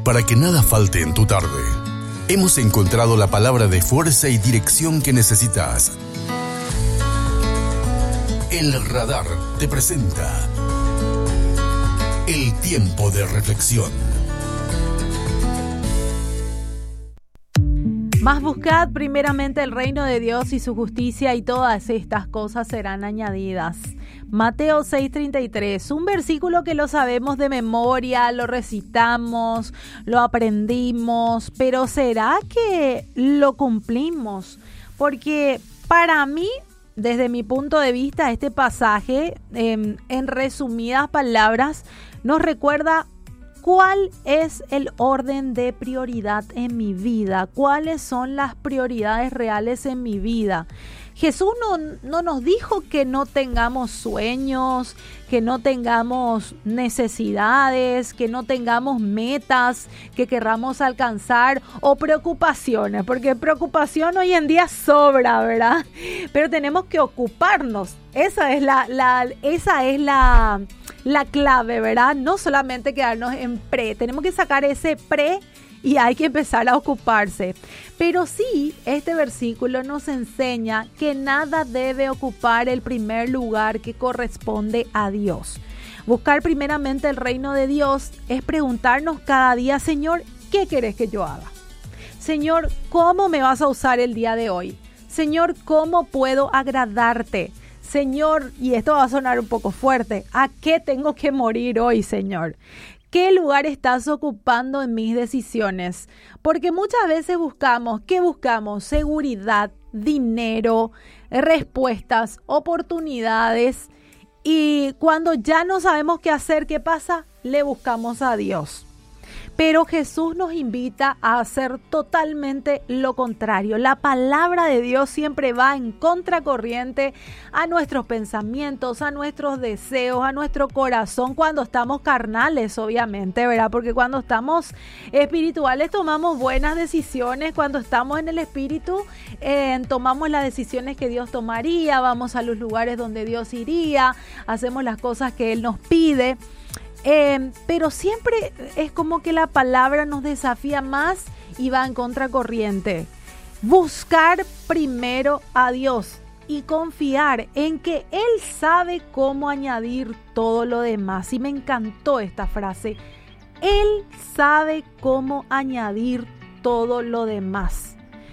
para que nada falte en tu tarde. Hemos encontrado la palabra de fuerza y dirección que necesitas. El Radar te presenta el tiempo de reflexión. Mas buscad primeramente el reino de Dios y su justicia, y todas estas cosas serán añadidas. Mateo 6:33, un versículo que lo sabemos de memoria, lo recitamos, lo aprendimos, pero ¿será que lo cumplimos? Porque para mí, desde mi punto de vista, este pasaje, en resumidas palabras, nos recuerda cuál es el orden de prioridad en mi vida, cuáles son las prioridades reales en mi vida. Jesús no nos dijo que no tengamos sueños, que no tengamos necesidades, que no tengamos metas que querramos alcanzar o preocupaciones, porque preocupación hoy en día sobra, ¿verdad? Pero tenemos que ocuparnos. Esa es la clave, ¿verdad? No solamente quedarnos en tenemos que sacar ese y hay que empezar a ocuparse. Pero sí, este versículo nos enseña que nada debe ocupar el primer lugar que corresponde a Dios. Buscar primeramente el reino de Dios es preguntarnos cada día: Señor, ¿qué querés que yo haga? Señor, ¿cómo me vas a usar el día de hoy? Señor, ¿cómo puedo agradarte? Señor, y esto va a sonar un poco fuerte, ¿a qué tengo que morir hoy, Señor? ¿Qué lugar estás ocupando en mis decisiones? Porque muchas veces ¿qué buscamos? Seguridad, dinero, respuestas, oportunidades. Y cuando ya no sabemos qué hacer, ¿qué pasa? Le buscamos a Dios. Pero Jesús nos invita a hacer totalmente lo contrario. La palabra de Dios siempre va en contracorriente a nuestros pensamientos, a nuestros deseos, a nuestro corazón, cuando estamos carnales, obviamente, ¿verdad? Porque cuando estamos espirituales tomamos buenas decisiones. Cuando estamos en el espíritu, tomamos las decisiones que Dios tomaría, vamos a los lugares donde Dios iría, hacemos las cosas que Él nos pide. Pero siempre es como que la palabra nos desafía más y va en contracorriente. Buscar primero a Dios y confiar en que Él sabe cómo añadir todo lo demás. Y me encantó esta frase. Él sabe cómo añadir todo lo demás.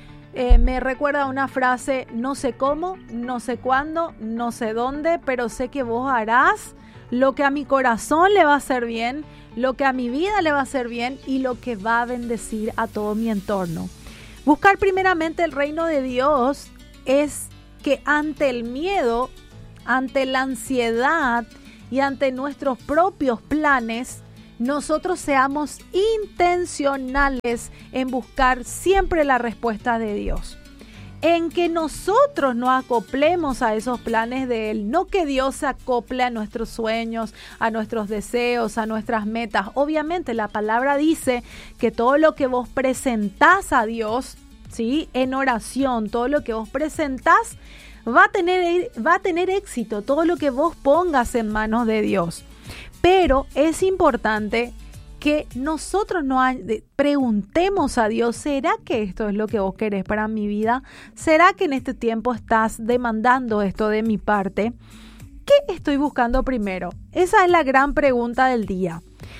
Me recuerda una frase: no sé cómo, no sé cuándo, no sé dónde, pero sé que vos harás lo que a mi corazón le va a hacer bien, lo que a mi vida le va a hacer bien y lo que va a bendecir a todo mi entorno. Buscar primeramente el reino de Dios es que ante el miedo, ante la ansiedad y ante nuestros propios planes, nosotros seamos intencionales en buscar siempre la respuesta de Dios. En que nosotros nos acoplemos a esos planes de Él, no que Dios se acople a nuestros sueños, a nuestros deseos, a nuestras metas. Obviamente la palabra dice que todo lo que vos presentás a Dios, ¿sí?, en oración, todo lo que vos presentás va a tener éxito, todo lo que vos pongas en manos de Dios. Pero es importante que nosotros preguntemos a Dios: ¿será que esto es lo que vos querés para mi vida? ¿Será que en este tiempo estás demandando esto de mi parte? ¿Qué estoy buscando primero? Esa es la gran pregunta del día.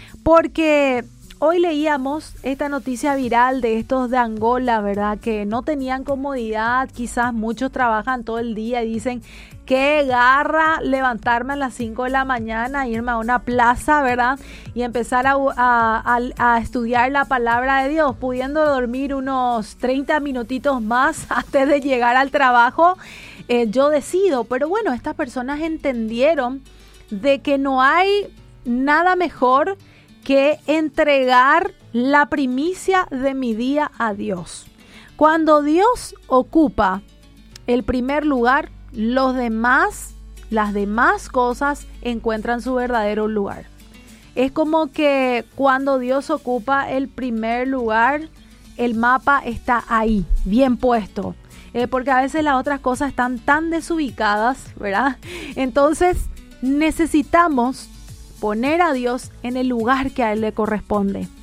Porque hoy leíamos esta noticia viral de estos de Angola, ¿verdad? Que no tenían comodidad, quizás muchos trabajan todo el día y dicen: qué garra levantarme a las 5 de la mañana, irme a una plaza, ¿verdad? Y empezar a estudiar la palabra de Dios, pudiendo dormir unos 30 minutitos más antes de llegar al trabajo. Yo decido, pero bueno, estas personas entendieron de que no hay nada mejor que entregar la primicia de mi día a Dios. Cuando Dios ocupa el primer lugar, las demás cosas encuentran su verdadero lugar. Es como que cuando Dios ocupa el primer lugar, el mapa está ahí, bien puesto. Porque a veces las otras cosas están tan desubicadas, ¿verdad? Entonces necesitamos poner a Dios en el lugar que a Él le corresponde.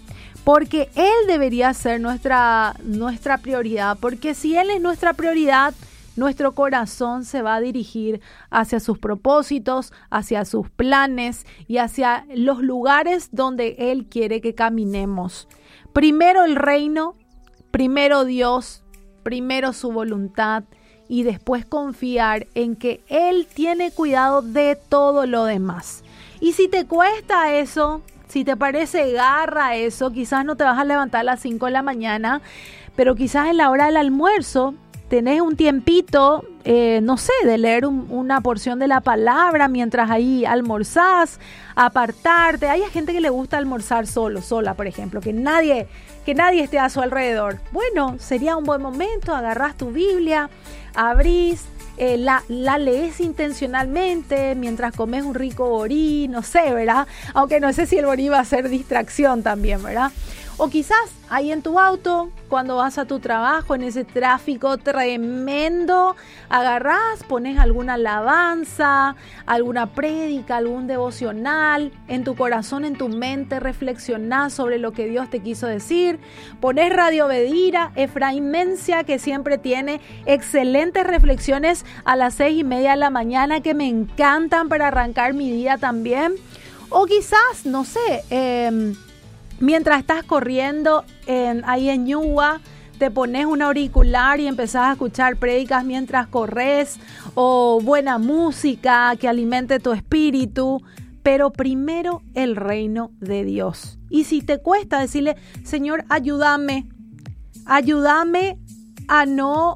porque Él debería ser nuestra prioridad, porque si Él es nuestra prioridad, nuestro corazón se va a dirigir hacia sus propósitos, hacia sus planes y hacia los lugares donde Él quiere que caminemos. Primero el reino, primero Dios, primero su voluntad y después confiar en que Él tiene cuidado de todo lo demás. Y si te cuesta eso, si te parece garra eso, quizás no te vas a levantar a las 5 de la mañana, pero quizás en la hora del almuerzo tenés un tiempito, no sé, de leer una porción de la palabra mientras ahí almorzás, apartarte. Hay gente que le gusta almorzar sola, por ejemplo, que nadie esté a su alrededor. Bueno, sería un buen momento, agarrás tu Biblia, abrís, la lees intencionalmente mientras comes un rico borí, no sé, ¿verdad? Aunque no sé si el borí va a ser distracción también, ¿verdad? O quizás ahí en tu auto, cuando vas a tu trabajo, en ese tráfico tremendo, agarrás, pones alguna alabanza, alguna prédica, algún devocional, en tu corazón, en tu mente, reflexionás sobre lo que Dios te quiso decir. Pones Radio Bedira, Efraín Mencia, que siempre tiene excelentes reflexiones a las 6:30 de la mañana, que me encantan para arrancar mi día también. O quizás, no sé, mientras estás corriendo ahí en Ñuba, te pones un auricular y empezás a escuchar prédicas mientras corres, o buena música que alimente tu espíritu, pero primero el reino de Dios. Y si te cuesta decirle, Señor, ayúdame a no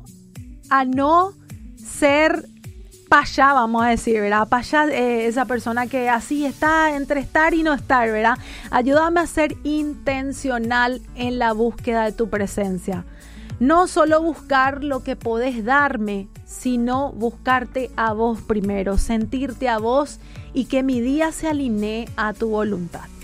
ser payá, vamos a decir, ¿verdad? Payá, esa persona que así está entre estar y no estar, ¿verdad? Ayúdame a ser intencional en la búsqueda de tu presencia. No solo buscar lo que podés darme, sino buscarte a vos primero, sentirte a vos y que mi día se alinee a tu voluntad.